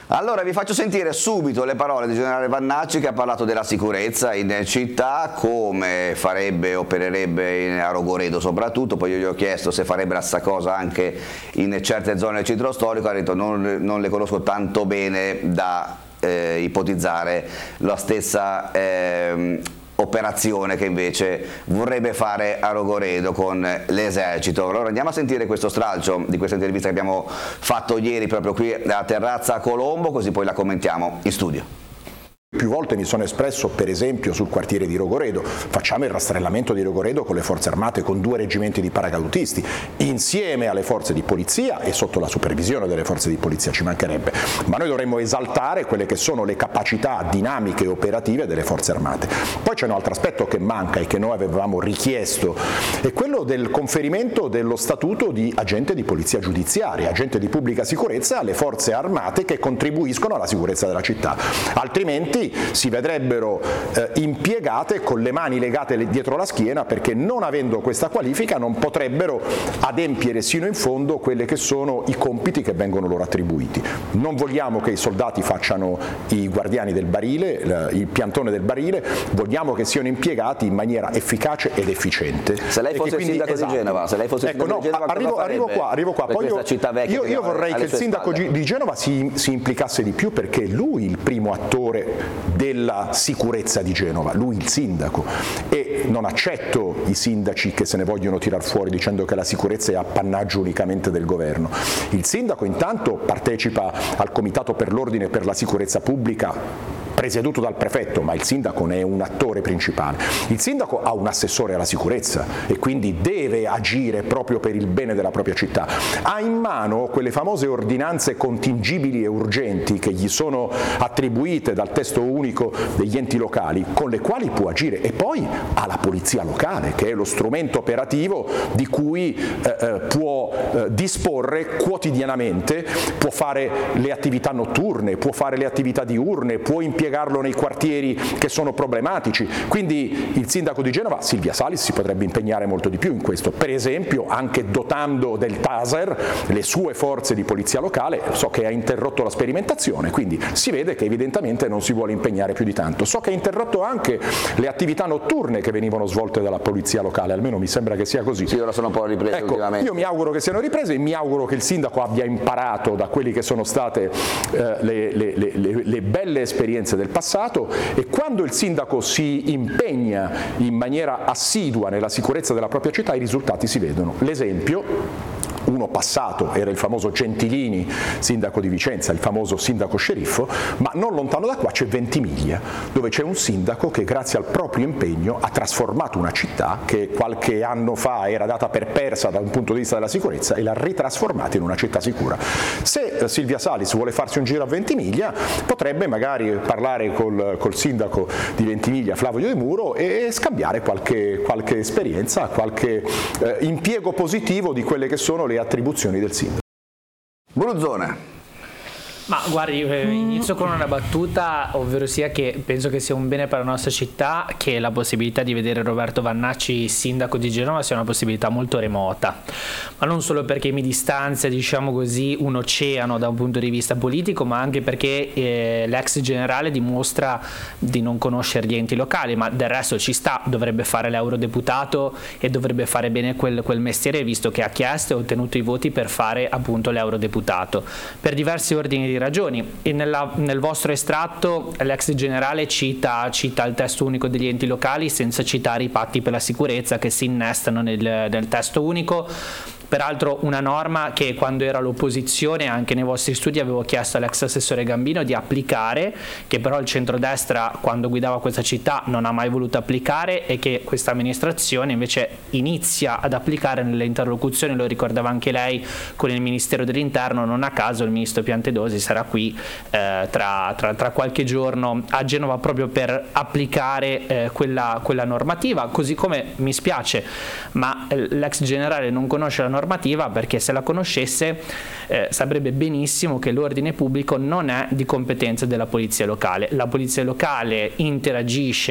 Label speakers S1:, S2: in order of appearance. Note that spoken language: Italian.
S1: Allora vi faccio sentire subito le parole del generale Vannacci, che ha parlato della sicurezza in città, come farebbe, opererebbe a Rogoredo soprattutto. Poi io gli ho chiesto se farebbe la stessa cosa anche in certe zone del centro storico, ha detto non le conosco tanto bene da ipotizzare la stessa operazione che invece vorrebbe fare a Rogoredo con l'esercito. Allora andiamo a sentire questo stralcio di questa intervista che abbiamo fatto ieri proprio qui a Terrazza Colombo, così poi la commentiamo in studio.
S2: Più volte mi sono espresso, per esempio, sul quartiere di Rogoredo. Facciamo il rastrellamento di Rogoredo con le forze armate, con 2 reggimenti di paracadutisti, insieme alle forze di polizia e sotto la supervisione delle forze di polizia, ci mancherebbe. Ma noi dovremmo esaltare quelle che sono le capacità dinamiche e operative delle forze armate. Poi c'è un altro aspetto che manca e che noi avevamo richiesto, è quello del conferimento dello statuto di agente di polizia giudiziaria, agente di pubblica sicurezza alle forze armate che contribuiscono alla sicurezza della città. Altrimenti si vedrebbero impiegate con le mani legate dietro la schiena, perché non avendo questa qualifica non potrebbero adempiere sino in fondo quelli che sono i compiti che vengono loro attribuiti. Non vogliamo che i soldati facciano i guardiani del barile, il piantone del barile, vogliamo che siano impiegati in maniera efficace ed efficiente.
S1: Se lei fosse il sindaco di Genova, se lei fosse il sindaco di Genova,
S2: arrivo qua. Poi io vorrei che il sindaco di Genova si implicasse di più, perché lui è il primo attore della sicurezza di Genova, lui il sindaco, e non accetto i sindaci che se ne vogliono tirar fuori dicendo che la sicurezza è appannaggio unicamente del governo. Il sindaco intanto partecipa al comitato per l'ordine e per la sicurezza pubblica presieduto dal prefetto, ma il sindaco ne è un attore principale. Il sindaco ha un assessore alla sicurezza e quindi deve agire proprio per il bene della propria città. Ha in mano quelle famose ordinanze contingibili e urgenti che gli sono attribuite dal testo unico degli enti locali, con le quali può agire, e poi ha la polizia locale, che è lo strumento operativo di cui può disporre quotidianamente, può fare le attività notturne, può fare le attività diurne, può impiegarlo nei quartieri che sono problematici. Quindi il sindaco di Genova, Silvia Salis, si potrebbe impegnare molto di più in questo, per esempio anche dotando del Taser le sue forze di polizia locale. So che ha interrotto la sperimentazione, quindi si vede che evidentemente non si vuole impegnare più di tanto. So che ha interrotto anche le attività notturne che venivano svolte dalla polizia locale, almeno mi sembra che sia così.
S1: Sì, ora sono un po' riprese ultimamente.
S2: Io mi auguro che siano riprese e mi auguro che il sindaco abbia imparato da quelli che sono state le belle esperienze del passato, e quando il sindaco si impegna in maniera assidua nella sicurezza della propria città i risultati si vedono. L'esempio, uno passato, era il famoso Gentilini, sindaco di Vicenza, il famoso sindaco sceriffo, ma non lontano da qua c'è Ventimiglia, dove c'è un sindaco che grazie al proprio impegno ha trasformato una città che qualche anno fa era data per persa da un punto di vista della sicurezza e l'ha ritrasformata in una città sicura. Se Silvia Salis vuole farsi un giro a Ventimiglia, potrebbe magari parlare col sindaco di Ventimiglia, Flavio De Muro, e scambiare qualche esperienza, qualche impiego positivo di quelle che sono le attribuzioni del sindaco.
S1: Bruzzone.
S3: Ma guardi, inizio con una battuta, ovvero sia che penso che sia un bene per la nostra città che la possibilità di vedere Roberto Vannacci sindaco di Genova sia una possibilità molto remota, ma non solo perché mi distanzia, diciamo così, un oceano da un punto di vista politico, ma anche perché l'ex generale dimostra di non conoscere gli enti locali, ma del resto ci sta, dovrebbe fare l'eurodeputato e dovrebbe fare bene quel mestiere, visto che ha chiesto e ottenuto i voti per fare appunto l'eurodeputato, per diversi ordini di ragioni. E nel vostro estratto l'ex generale cita il testo unico degli enti locali senza citare i patti per la sicurezza che si innestano nel testo unico. Peraltro una norma che quando era all'opposizione anche nei vostri studi avevo chiesto all'ex assessore Gambino di applicare, che però il centrodestra quando guidava questa città non ha mai voluto applicare e che questa amministrazione invece inizia ad applicare nelle interlocuzioni, lo ricordava anche lei, con il Ministero dell'Interno. Non a caso il ministro Piantedosi sarà qui tra qualche giorno a Genova proprio per applicare quella normativa, così come mi spiace ma l'ex generale non conosce la normativa, perché se la conoscesse saprebbe benissimo che l'ordine pubblico non è di competenza della polizia locale. La polizia locale interagisce